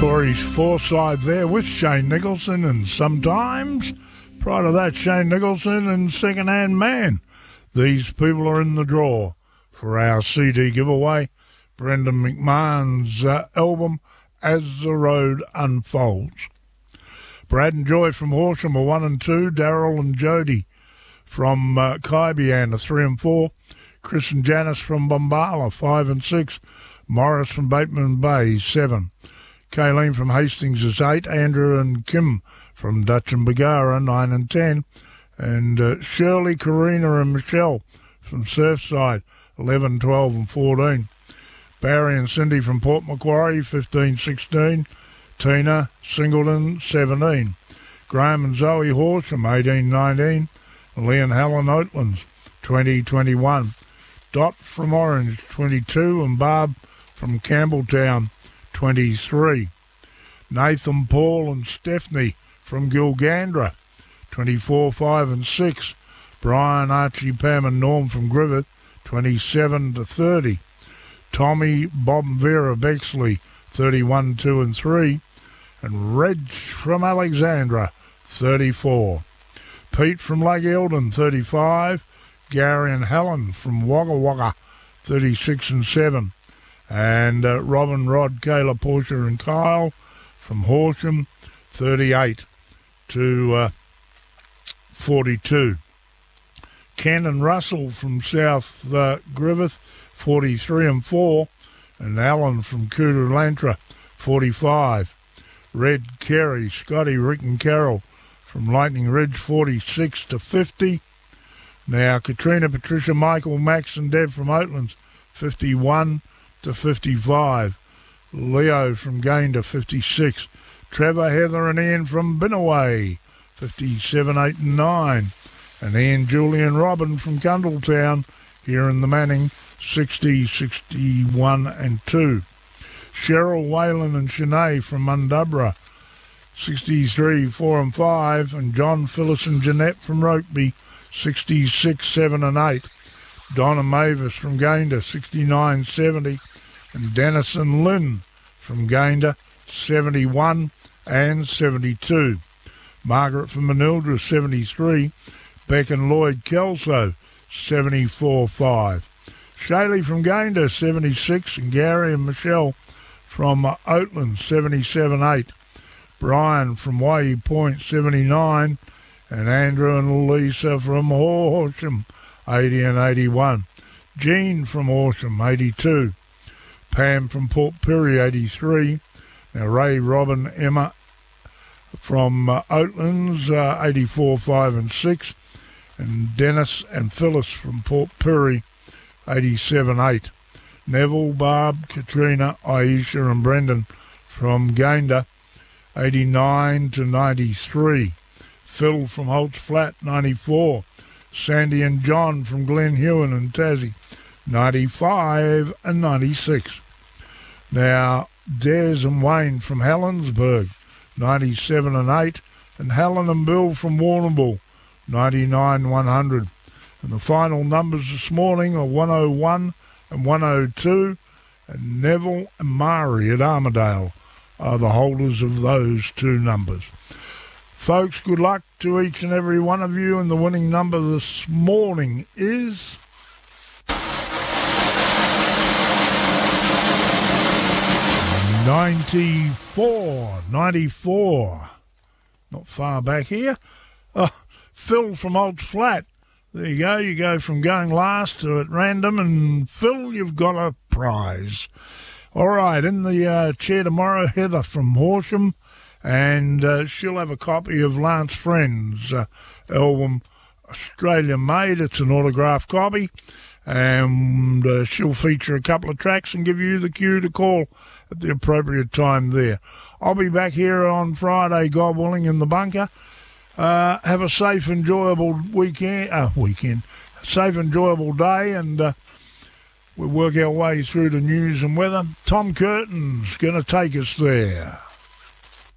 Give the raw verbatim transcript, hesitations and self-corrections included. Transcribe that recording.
Tory's Forsyth there with Shane Nicholson, and sometimes prior to that Shane Nicholson and Second Hand Man. These people are in the draw for our C D giveaway, Brendan McMahon's uh, album As the Road Unfolds. Brad and Joy from Horsham are one and two, Daryl and Jody from uh, Kaibian are three and four, Chris and Janice from Bombala five and six, Morris from Bateman Bay seven, Kayleen from Hastings is eight, Andrew and Kim from Dutch and Bagara nine and ten, and uh, Shirley, Karina and Michelle from Surfside eleven, twelve and fourteen. Barry and Cindy from Port Macquarie fifteen, sixteen. Tina Singleton seventeen. Graham and Zoe Horsham eighteen, nineteen. Lee and Helen Oatlands twenty, twenty-one. Dot from Orange twenty-two, and Barb from Campbelltown twenty-three. Nathan, Paul and Stephanie from Gilgandra twenty-four, five and six. Brian, Archie, Pam and Norm from Griffith twenty-seven to thirty. Tommy, Bob and Vera Bexley thirty-one, two and three. And Reg from Alexandra thirty-four. Pete from Lake Eldon thirty-five. Gary and Helen from Wagga Wagga thirty-six and seven. And uh, Robin, Rod, Kayla, Portia and Kyle from Horsham thirty-eight to uh, forty-two. Ken and Russell from South uh, Griffith forty-three and four, and Alan from Coodalantra forty-five. Red, Kerry, Scotty, Rick and Carol from Lightning Ridge forty-six to fifty. Now Katrina, Patricia, Michael, Max and Deb from Oatlands fifty-one to fifty-five. Leo from Gayndah fifty-six. Trevor, Heather and Ian from Binnaway fifty-seven, eight and nine. And Ian, Julie and Robin from Cundletown here in the Manning sixty, sixty-one and two. Cheryl, Whalen and Shanae from Mundubra sixty-three, four and five. And John, Phyllis and Jeanette from Rokeby sixty-six, seven and eight. Donna Mavis from Gayndah sixty-nine, seventy. And Dennis and Lynn from Gayndah seventy-one and seventy-two. Margaret from Manildra seventy-three. Beck and Lloyd Kelso seventy-four, five. Shaylee from Gayndah seventy-six, and Gary and Michelle from uh, Oatland seventy-seven, eight. Brian from Waihee Point seventy-nine, and Andrew and Lisa from Horsham eighty and eighty-one. Jean from Horsham eighty-two. Pam from Port Pirie eighty-three. Now Ray, Robin, Emma from uh, Oatlands uh, eighty-four, five and six. And Dennis and Phyllis from Port Pirie eighty-seven, eight. Neville, Barb, Katrina, Aisha and Brendan from Gayndah eighty-nine to ninety-three. Phil from Holt's Flat ninety-four. Sandy and John from Glen Huon and Tassie ninety-five and ninety-six. Now Des and Wayne from Helensburgh ninety-seven and eight, and Helen and Bill from Warrnambool ninety-nine, one hundred. And the final numbers this morning are one oh one and one oh two, and Neville and Mari at Armidale are the holders of those two numbers. Folks, good luck to each and every one of you, and the winning number this morning is ninety-four. ninety-four. Not far back here. Uh, Phil from Old Flat. There you go. You go from going last to at random, and Phil, you've got a prize. All right, in the uh, chair tomorrow, Heather from Horsham, and uh, she'll have a copy of Lance Friend's uh, album, Australian Made. It's an autographed copy, and uh, she'll feature a couple of tracks and give you the cue to call at the appropriate time there. I'll be back here on Friday, God willing, in the bunker. Uh, have a safe, enjoyable weekend, uh, weekend, safe, enjoyable day, and uh, we'll work our way through the news and weather. Tom Curtin's going to take us there.